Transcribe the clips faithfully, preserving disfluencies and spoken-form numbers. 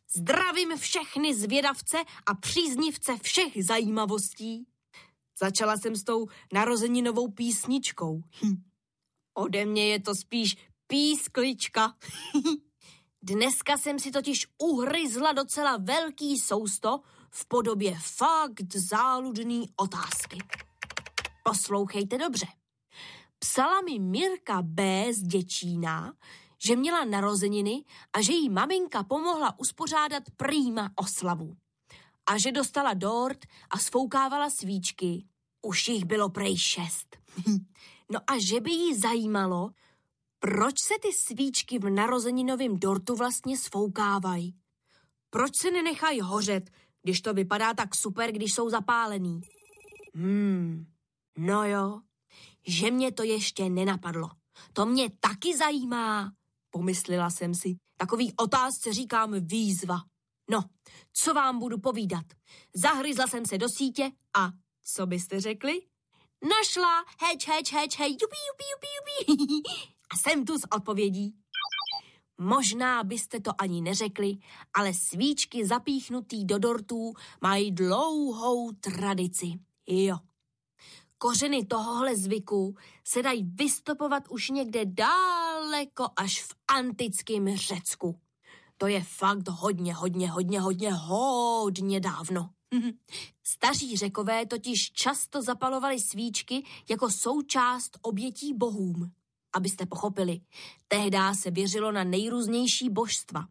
Zdravím všechny zvědavce a příznivce všech zajímavostí. Začala jsem s tou narozeninovou písničkou. Hm. Ode mě je to spíš písklička. Dneska jsem si totiž uhryzla docela velký sousto v podobě fakt záludný otázky. Poslouchejte dobře. Psala mi Mirka B. z Děčína, že měla narozeniny a že jí maminka pomohla uspořádat prýma oslavu. A že dostala dort a sfoukávala svíčky. Už jich bylo prej šest. No a že by jí zajímalo, proč se ty svíčky v narozeninovém dortu vlastně sfoukávají. Proč se nenechají hořet, když to vypadá tak super, když jsou zapálený? Hmm, no jo, že mě to ještě nenapadlo. To mě taky zajímá, pomyslela jsem si. Takový otázce říkám výzva. No, co vám budu povídat? Zahryzla jsem se do sítě a co byste řekli? Našla, heč, heč, heč, hej, jupi, jupi, jupi, jupi. A jsem tu s odpovědí. Možná byste to ani neřekli, ale svíčky zapíchnutý do dortů mají dlouhou tradici. Jo. Kořeny tohohle zvyku se dají vystopovat už někde daleko až v antickém Řecku. To je fakt hodně, hodně, hodně, hodně, hodně dávno. Staří Řekové totiž často zapalovali svíčky jako součást obětí bohům. Abyste pochopili, tehdá se věřilo na nejrůznější božstva.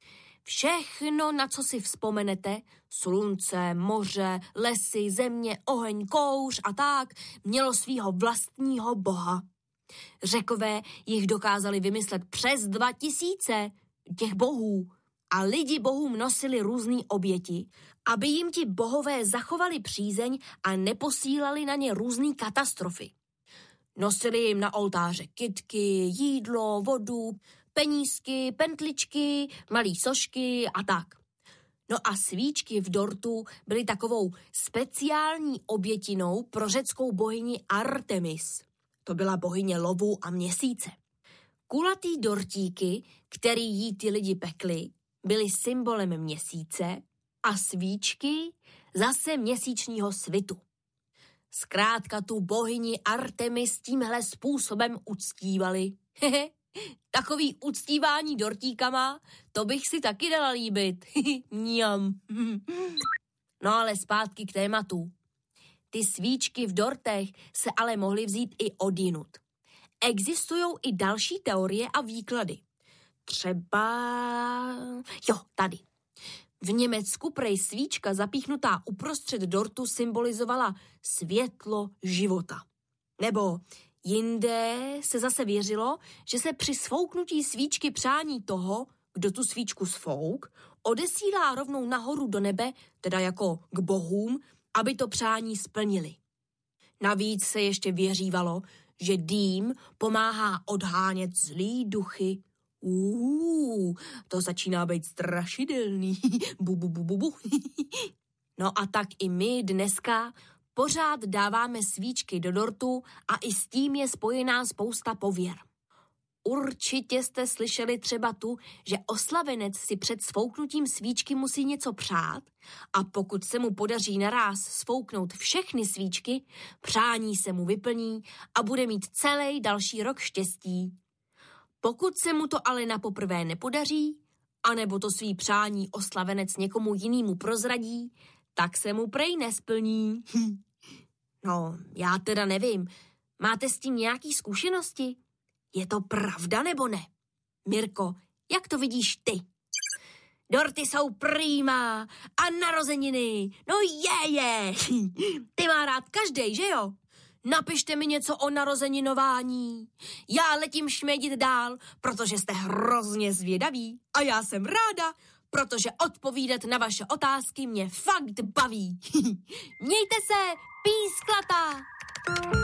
Všechno, na co si vzpomenete, slunce, moře, lesy, země, oheň, kouř a tak, mělo svýho vlastního boha. Řekové jich dokázali vymyslet přes dva tisíce těch bohů a lidi bohům nosili různý oběti, aby jim ti bohové zachovali přízeň a neposílali na ně různý katastrofy. Nosili jim na oltáře kytky, jídlo, vodu, penízky, pentličky, malý sošky a tak. No a svíčky v dortu byly takovou speciální obětinou pro řeckou bohyni Artemis. To byla bohyně lovu a měsíce. Kulatý dortíky, který jí ty lidi pekli, byly symbolem měsíce a svíčky zase měsíčního svitu. Zkrátka tu bohyni Artemis tímhle způsobem uctívali. Hehe, takový uctívání dortíkama, to bych si taky dala líbit. Mňam. No ale zpátky k tématu. Ty svíčky v dortech se ale mohly vzít i odjinud. Existují i další teorie a výklady. Třeba... Jo, tady. V Německu prej svíčka zapíchnutá uprostřed dortu symbolizovala světlo života. Nebo jinde se zase věřilo, že se při sfouknutí svíčky přání toho, kdo tu svíčku sfouk, odesílá rovnou nahoru do nebe, teda jako k bohům, aby to přání splnili. Navíc se ještě věřívalo, že dým pomáhá odhánět zlý duchy. Uuu, to začíná být strašidelný. Bu, bu, bu, bu, bu. No a tak i my dneska pořád dáváme svíčky do dortu a i s tím je spojená spousta pověr. Určitě jste slyšeli třeba tu, že oslavenec si před sfouknutím svíčky musí něco přát a pokud se mu podaří naráz sfouknout všechny svíčky, přání se mu vyplní a bude mít celý další rok štěstí. Pokud se mu to ale napoprvé nepodaří, anebo to svý přání oslavenec někomu jinému prozradí, tak se mu prej nesplní. No, já teda nevím. Máte s tím nějaký zkušenosti? Je to pravda nebo ne? Mirko, jak to vidíš ty? Dorty jsou prýma a narozeniny. No je, je. Ty má rád každej, že jo? Napište mi něco o narozeninování. Já letím šmědit dál, protože jste hrozně zvědaví. A já jsem ráda, protože odpovídat na vaše otázky mě fakt baví. Mějte se, písklata!